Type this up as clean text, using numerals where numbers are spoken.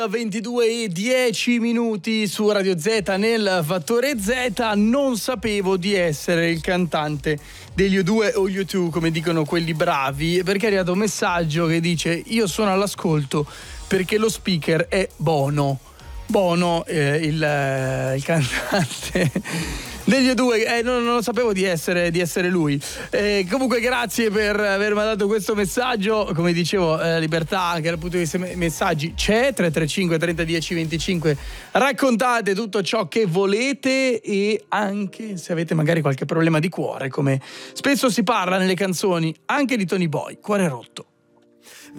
22:10 su Radio Z nel Fattore Z. Non sapevo di essere il cantante degli U2 o U2, come dicono quelli bravi, perché è arrivato un messaggio che dice: io sono all'ascolto perché lo speaker è Bono, il cantante degli U2. Non lo sapevo di essere lui. Comunque grazie per aver mandato questo messaggio. Come dicevo, libertà anche dal punto di vista messaggi c'è. 335 30 10 25. Raccontate tutto ciò che volete, e anche se avete magari qualche problema di cuore, come spesso si parla nelle canzoni anche di Tony Boy, Cuore rotto.